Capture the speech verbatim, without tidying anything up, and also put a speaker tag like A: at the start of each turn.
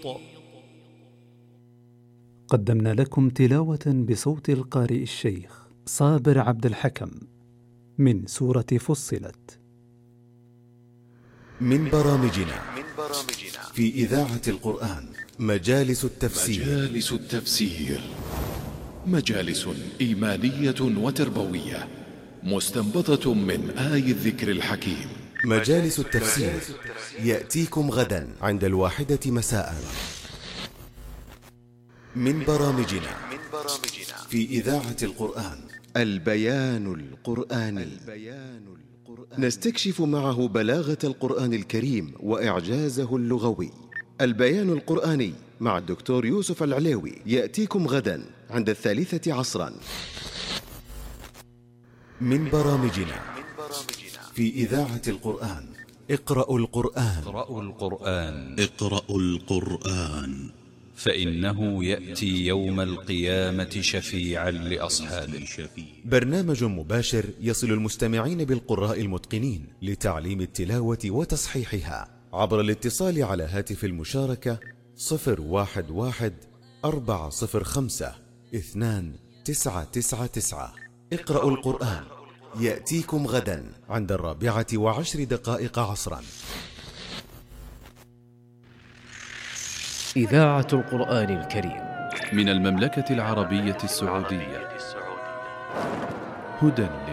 A: قدمنا لكم تلاوة بصوت القارئ الشيخ صابر عبد الحكم من سورة فصلت.
B: من برامجنا في إذاعة القرآن مجالس التفسير.
C: مجالس التفسير مجالس إيمانية وتربوية مستنبطة من آي الذكر الحكيم.
B: مجالس التفسير يأتيكم غدا عند الواحدة مساء. من برامجنا في إذاعة القرآن البيان القرآني، نستكشف معه بلاغة القرآن الكريم وإعجازه اللغوي. البيان القرآني مع الدكتور يوسف العليوي يأتيكم غدا عند الثالثة عصرا. من برامجنا في إذاعة القرآن اقرأوا القرآن.
D: اقرأوا القرآن
E: اقرأوا القرآن
D: فإنه يأتي يوم القيامة شفيعا لأصحابه.
B: برنامج مباشر يصل المستمعين بالقراء المتقنين لتعليم التلاوة وتصحيحها عبر الاتصال على هاتف المشاركة صفر واحد واحد أربعة صفر خمسة اثنان تسعة تسعة تسعة. اقرأوا القرآن يأتيكم غدا عند الرابعة وعشر دقائق عصرا.
F: إذاعة القرآن الكريم
C: من المملكة العربية السعودية، هدى